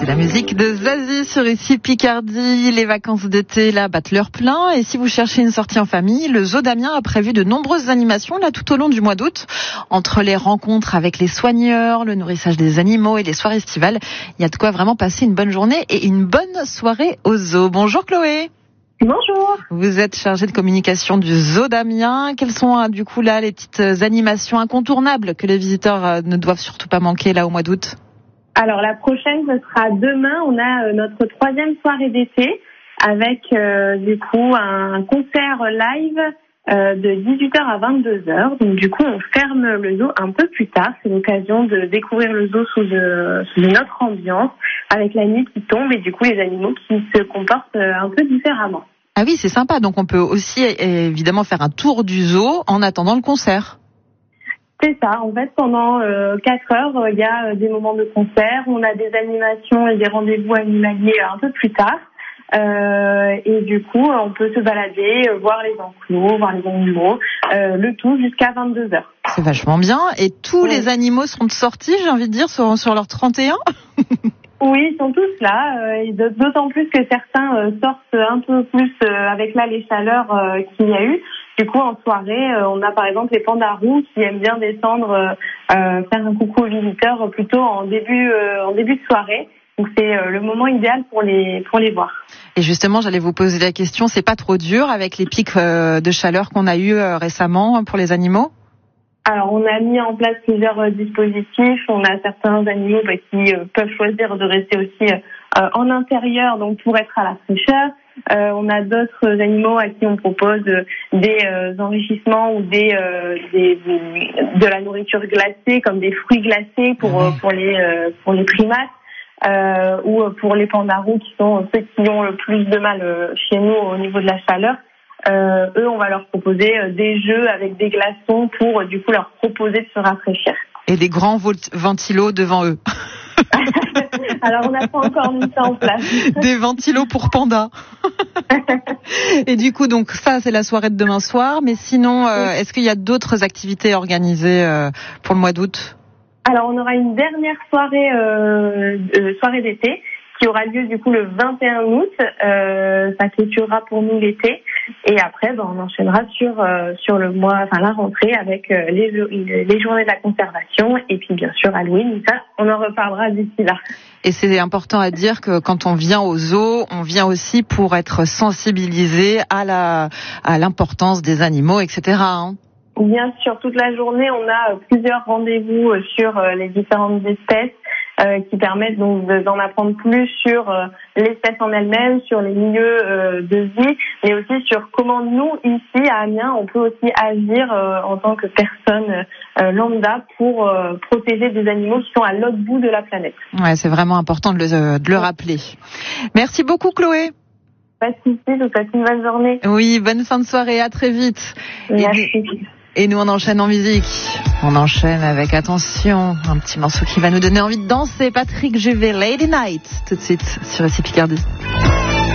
C'est la musique de Zazie sur ici Picardie. Les vacances d'été là battent leur plein. Et si vous cherchez une sortie en famille, le Zoo d'Amiens a prévu de nombreuses animations là tout au long du mois d'août. Entre les rencontres avec les soigneurs, le nourrissage des animaux et les soirées estivales, il y a de quoi vraiment passer une bonne journée et une bonne soirée au zoo. Bonjour Chloé. Bonjour. Vous êtes chargée de communication du Zoo d'Amiens. Quelles sont du coup là les petites animations incontournables que les visiteurs ne doivent surtout pas manquer là au mois d'août? Alors la prochaine, ce sera demain. On a notre 3e soirée d'été avec du coup un concert live de 18h à 22h. Donc du coup, on ferme le zoo un peu plus tard. C'est l'occasion de découvrir le zoo sous une autre ambiance, avec la nuit qui tombe et du coup les animaux qui se comportent un peu différemment. Ah oui, c'est sympa. Donc on peut aussi évidemment faire un tour du zoo en attendant le concert. C'est ça. En fait, pendant 4 heures, il y a des moments de concert. On a des animations et des rendez-vous animaliers un peu plus tard. Et du coup, on peut se balader, voir les enclos, voir les animaux, le tout jusqu'à 22h. C'est vachement bien. Et tous les animaux seront sortis, j'ai envie de dire, sur leur 31. Oui, ils sont tous là, et d'autant plus que certains sortent un peu plus avec là les chaleurs qu'il y a eu. Du coup, en soirée, on a par exemple les pandas roux qui aiment bien descendre, faire un coucou aux visiteurs plutôt en début de soirée. Donc c'est le moment idéal pour les voir. Et justement, j'allais vous poser la question, c'est pas trop dur avec les pics de chaleur qu'on a eu récemment pour les animaux? Alors, on a mis en place plusieurs dispositifs. On a certains animaux qui peuvent choisir de rester aussi en intérieur, donc pour être à la fraîcheur. On a d'autres animaux à qui on propose des enrichissements ou de la nourriture glacée, comme des fruits glacés pour les primates. Ou pour les pandas roux qui sont ceux qui ont le plus de mal chez nous au niveau de la chaleur. Eux, on va leur proposer des jeux avec des glaçons pour du coup leur proposer de se rafraîchir. Et des grands ventilos devant eux. Alors, on n'a pas encore mis ça en place. Des ventilos pour pandas. Et du coup, donc ça, c'est la soirée de demain soir. Mais sinon, est-ce qu'il y a d'autres activités organisées pour le mois d'août? Alors, on aura une dernière soirée d'été qui aura lieu du coup le 21 août. Ça clôturera pour nous l'été. Et après, on enchaînera sur le mois, la rentrée avec les journées de la conservation et puis bien sûr Halloween. Ça, on en reparlera d'ici là. Et c'est important à dire que quand on vient au zoo, on vient aussi pour être sensibilisé à l'importance des animaux, etc. Bien sûr, toute la journée, on a plusieurs rendez-vous sur les différentes espèces qui permettent donc d'en apprendre plus sur l'espèce en elle-même, sur les milieux de vie, mais aussi sur comment nous, ici à Amiens, on peut aussi agir en tant que personne lambda pour protéger des animaux qui sont à l'autre bout de la planète. Ouais, c'est vraiment important de le rappeler. Merci beaucoup Chloé. Pas de soucis, je vous souhaite une bonne journée. Oui, bonne fin de soirée, à très vite. Merci. Et nous, on enchaîne en musique. On enchaîne avec, attention, un petit morceau qui va nous donner envie de danser. Patrick Juvet, Lady Night, tout de suite sur ici Picardie.